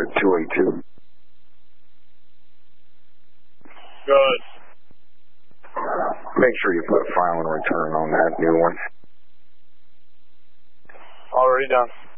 over at 282. Good. Make sure you put a file and return on that new one. Already done.